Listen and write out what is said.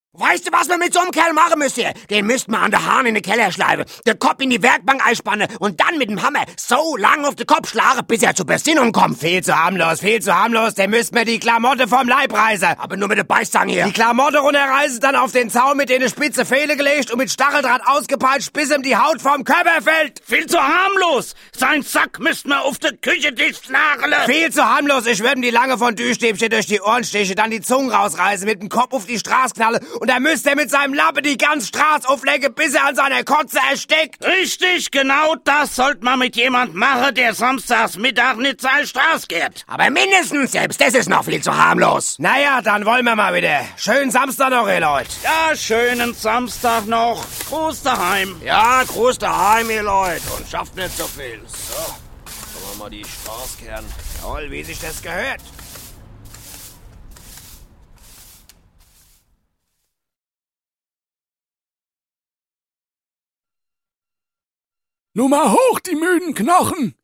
Weißt du, was wir mit so einem Kerl machen müssen? Den müssten wir an der Hahn in den Keller schleifen, den Kopf in die Werkbank einspannen und dann mit dem Hammer so lang auf den Kopf schlagen, bis er zur Besinnung kommt. Viel zu harmlos, den müssten wir die Klamotte vom Leib reißen. Aber nur mit der Beißzange hier. Die Klamotte runterreißen, dann auf den Zaun mit den spitze Pfähle gelegt und mit Stacheldraht ausgepeitscht, bis ihm die Haut vom Körper fällt. Viel zu harmlos! Sein Sack müssten wir auf der Küchentisch nageln. Viel zu harmlos, ich würde ihm die lange Fondue-Stäbchen durch die Ohren stechen, dann die Zunge rausreißen, mit dem Kopf auf die Straße knallen und dann müsste er mit seinem Lappen die ganze Straße auflegen, bis er an seiner Kotze erstickt. Richtig, genau das sollte man mit jemand machen, der samstags Mittag nicht seine Straße geht. Aber mindestens, selbst das ist noch viel zu harmlos. Naja, dann wollen wir mal wieder. Schönen Samstag noch, ihr Leute. Ja, schönen Samstag noch. Gruß daheim. Ja, Gruß daheim, ihr Leute. Und schafft nicht so viel. So, schauen wir mal die Straße kehren. Toll, wie sich das gehört. Nur mal hoch, die müden Knochen!